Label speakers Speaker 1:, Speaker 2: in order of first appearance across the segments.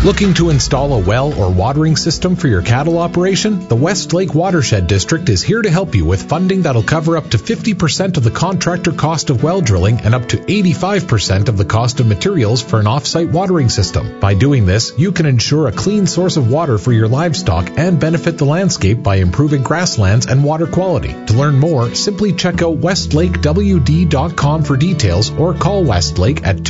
Speaker 1: Looking to install a well or watering system for your cattle operation? The Westlake Watershed District is here to help you with funding that'll cover up to 50% of the contractor cost of well drilling and up to 85% of the cost of materials for an off-site watering system. By doing this, you can ensure a clean source of water for your livestock and benefit the landscape by improving grasslands and water quality. To learn more, simply check out westlakewd.com for details or call Westlake at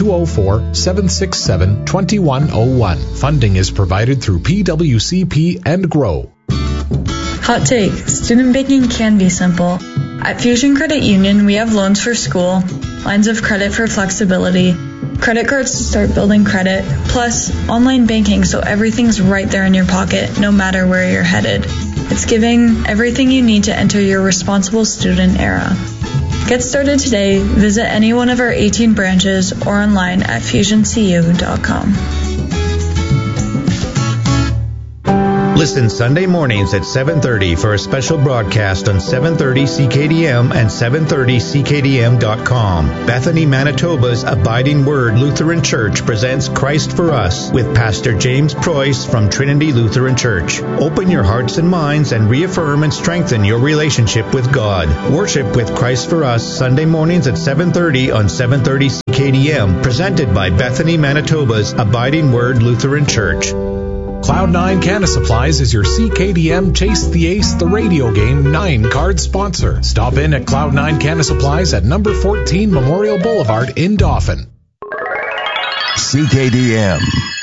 Speaker 1: 204-767-2101. Funding is provided through PWCP and GROW.
Speaker 2: Hot take. Student banking can be simple. At Fusion Credit Union, we have loans for school, lines of credit for flexibility, credit cards to start building credit, plus online banking so everything's right there in your pocket, no matter where you're headed. It's giving everything you need to enter your responsible student era. Get started today. Visit any one of our 18 branches or online at fusioncu.com.
Speaker 3: Listen Sunday mornings at 7:30 for a special broadcast on 730 CKDM and 730CKDM.com. Bethany, Manitoba's Abiding Word Lutheran Church presents Christ for Us with Pastor James Preuss from Trinity Lutheran Church. Open your hearts and minds and reaffirm and strengthen your relationship with God. Worship with Christ for Us Sunday mornings at 7:30 on 730 CKDM, presented by Bethany, Manitoba's Abiding Word Lutheran Church.
Speaker 1: Cloud9 Canna Supplies is your CKDM Chase the Ace, the radio game 9-card sponsor. Stop in at Cloud9 Canna Supplies at number 14 Memorial Boulevard in Dauphin.
Speaker 4: CKDM.